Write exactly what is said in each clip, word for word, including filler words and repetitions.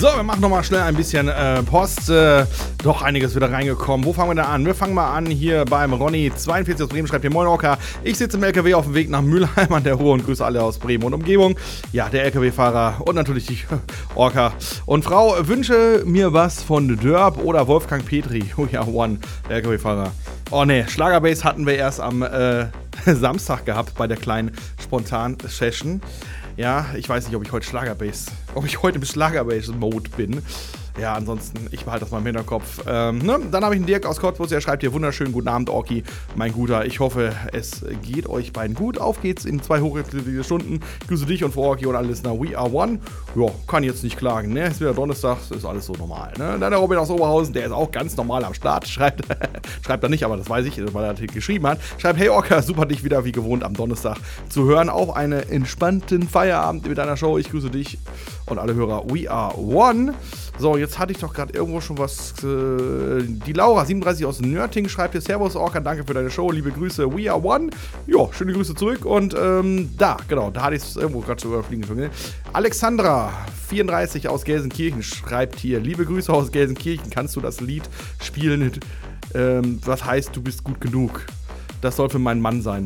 So, wir machen nochmal schnell ein bisschen äh, Post. Äh, doch einiges wieder reingekommen. Wo fangen wir da an? Wir fangen mal an hier beim Ronny zweiundvierzig aus Bremen. Schreibt hier: Moin Orca. Ich sitze im L K W auf dem Weg nach Mülheim an der Ruhr und grüße alle aus Bremen und Umgebung. Ja, der L K W-Fahrer und natürlich die Orca. Und Frau, wünsche mir was von Dörp oder Wolfgang Petri. Oh ja, One, der L K W-Fahrer. Oh ne, Schlagerbase hatten wir erst am äh, Samstag gehabt bei der kleinen Spontan-Session. Ja, ich weiß nicht, ob ich heute Schlagerbase, ob ich heute im Schlagerbase-Mode bin. Ja, ansonsten, ich behalte das mal im Hinterkopf. Ähm, ne? Dann habe ich einen Dirk aus Cottbus, der schreibt hier: wunderschönen guten Abend, Orki, mein Guter. Ich hoffe, es geht euch beiden gut. Auf geht's in zwei hochreaktive Stunden. Grüße dich und für Orki und alles nach We Are One. Ja, kann jetzt nicht klagen, ne? Ist wieder Donnerstag, ist alles so normal, ne? Dann der Robin aus Oberhausen, der ist auch ganz normal am Start. Schreibt, schreibt er nicht, aber das weiß ich, weil er geschrieben hat. Schreibt: Hey Orca, super, dich wieder wie gewohnt am Donnerstag zu hören. Auch einen entspannten Feierabend mit deiner Show. Ich grüße dich und alle Hörer. We Are One. So, jetzt hatte ich doch gerade irgendwo schon was. Äh, die Laura siebenunddreißig aus Nörting schreibt hier: Servus Orca, danke für deine Show, liebe Grüße, We Are One. Ja, schöne Grüße zurück. Und ähm, da, genau, da hatte ich es irgendwo gerade zu überfliegen. Alexandra vierunddreißig aus Gelsenkirchen schreibt hier: Liebe Grüße aus Gelsenkirchen, kannst du das Lied spielen? Ähm, was heißt, du bist gut genug? Das soll für meinen Mann sein.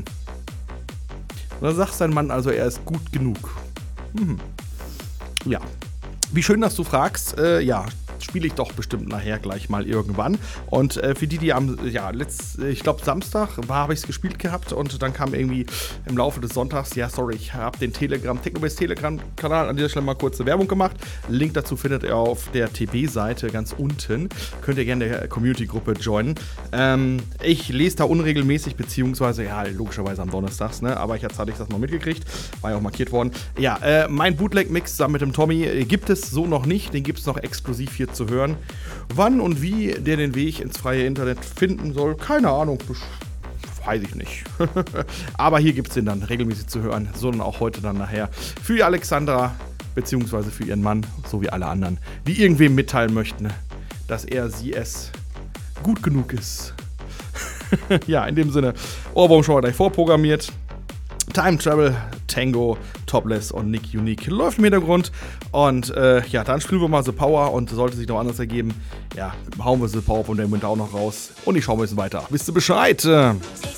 Und dann sagt sein Mann also, er ist gut genug. Hm. Ja. Wie schön, dass du fragst. Äh, ja, spiele ich doch bestimmt nachher gleich mal irgendwann. Und äh, für die, die am, ja, letzt, ich glaube Samstag war, habe ich es gespielt gehabt und dann kam irgendwie im Laufe des Sonntags, ja, sorry, ich habe den Telegram, Technobase Telegram-Kanal an dieser Stelle mal kurze Werbung gemacht. Link dazu findet ihr auf der T B-Seite ganz unten. Könnt ihr gerne der Community-Gruppe joinen. Ähm, ich lese da unregelmäßig, beziehungsweise, ja, logischerweise am Donnerstags, ne, aber jetzt hatte ich das mal mitgekriegt, war ja auch markiert worden. Ja, äh, mein Bootleg-Mix zusammen mit dem Tommy äh, gibt es so noch nicht, den gibt es noch exklusiv hier zu hören. Wann und wie der den Weg ins freie Internet finden soll, keine Ahnung, das weiß ich nicht. Aber hier gibt es den dann regelmäßig zu hören, sondern auch heute dann nachher für Alexandra, beziehungsweise für ihren Mann, sowie alle anderen, die irgendwem mitteilen möchten, dass er sie es gut genug ist. Ja, in dem Sinne, Ohrwurm schon mal gleich vorprogrammiert. Time Travel, Tango, Topless und Nick Unique läuft im Hintergrund. Und äh, ja, dann spielen wir mal The Power und sollte sich noch anders ergeben, ja, hauen wir The Power von dem Winter auch noch raus. Und ich schaue ein bisschen weiter. Wisst ihr Bescheid?